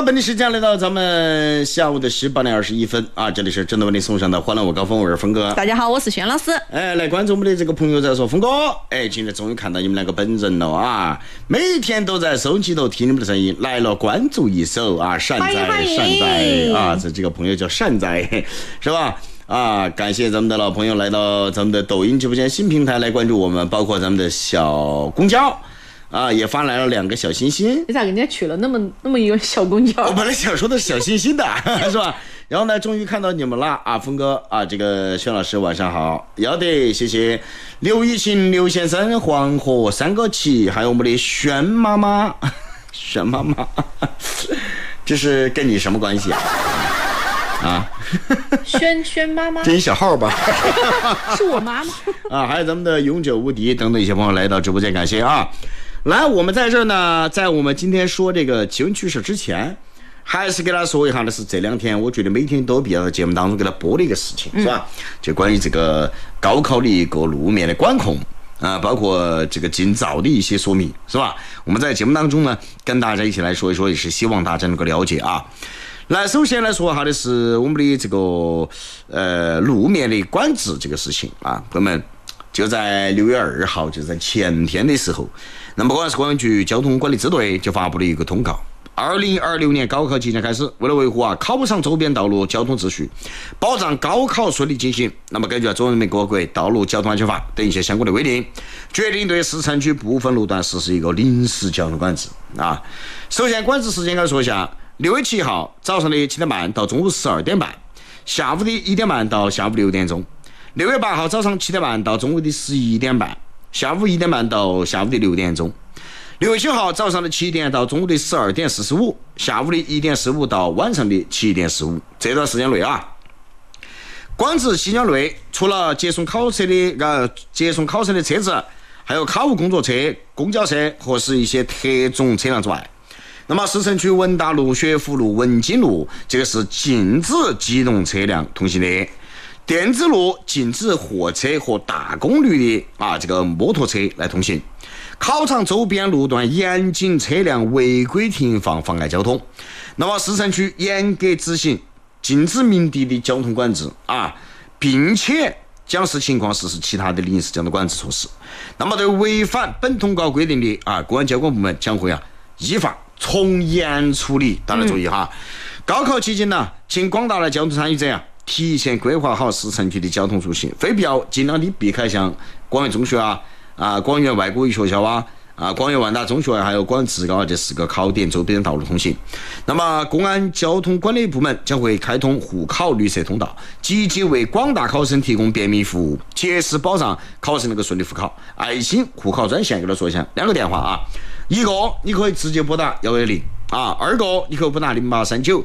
本地时间来到咱们下午的18:21啊，这里是真的为你送上的欢乐我高峰，我是峰哥。 大家好，我是轩老师。 来关注我们的这个朋友在说，峰哥，今天终于看到你们两个本人了啊！每天都在收机头听你们的声音，来了关注一手啊，善哉啊，这个朋友叫善哉，是吧？啊，感谢咱们的老朋友来到咱们的抖音直播间新平台来关注我们，包括咱们的小公交。啊，也发来了2个小心心。 你咋给人家取了那么一个小公交？ 我本来想说的是小心心的，是吧？然后呢，终于看到你们了啊，峰哥啊，这个轩老师晚上好，要得，谢谢刘雨晴、刘先生、黄河3个旗，还有我们的轩妈妈，轩妈妈，这是跟你什么关系啊？啊， 轩妈妈， 这一小号吧， 是我妈妈啊，还有咱们的永久无敌等等一些朋友来到直播间，感谢啊！来，我们在这儿呢，在我们今天说这个奇闻趣事之前，还是给大家说一下的是这2天，我觉得每天都必要在节目当中给他播的一个事情，是吧？就关于这个高考的一个路面的管控啊，包括这个禁噪的一些说明，是吧？我们在节目当中呢，跟大家一起来说一说，也是希望大家能够了解啊。来，首先来说哈的是我们的这个路面的管制这个事情啊，朋友们，就在6月2号，就在前天的时候，那么公安公安局交通管理支队就发布了一个通告，2026年高考期间开始，为了维护考场周边道路交通秩序，保障高考顺利进行，那么根据中华人民共和国道路交通安全法等一些相关的规定，决定对市城区部分路段实施一个临时交通管制啊。首先管制时间该说一下，6月7号早上的7点半到中午12点半，下午的1点半到下午6点钟；6月8号早上7点半到中午的11点半，下午1点半到下午的6点钟；6月9号早上的7点到中午的12点45，下午的1点15到晚上的7点15，这段时间内啊，管制期间内，除了接送考生的车子，还有考务工作车、公交车或是一些特种车辆之外，那么市城区文达路、学府路、文津路，这个是禁止机动车辆通行的；电子路禁止货车和大功率的这个摩托车来通行；考场周边路段严禁车辆违规停放，妨碍交通。那么市城区严格执行禁止鸣笛的交通管制啊，并且将视情况实施其他的临时交通管制措施。那么对违反本通告规定的公安交管部门将会依法从严处理。大家注意哈，高考期间呢，请广大的交通参与者提前规划好市城区的交通出行，非必要尽量的避开像广元中学广元外国语学校广元万达中学还有广元职高这4个考点周边道路通行。那么公安交通管理部门将会开通沪考绿色通道，积极为广大考生提供便民服务，切实保障考生那个顺利复考。爱心沪考专线给他说一下，2个电话啊，一个你可以直接拨打110，2个你可以拨打0839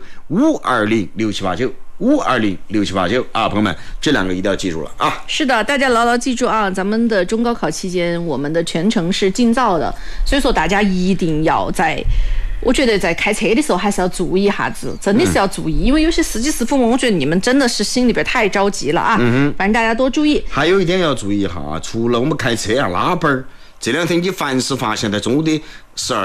520 6789。520 6789朋友们，这2个一定要记住了啊！ 是的，大家牢牢记住啊！咱们的中高考期间，我们的全程是禁噪的，所以说大家一定要我觉得在开车的时候还是要注意一下子，真的是要注意，因为有些司机师傅们，我觉得你们真的是心里边太着急了啊！反正大家多注意。 还有一点要注意一下除了我们开车喇叭这2天你凡是发现在中午的12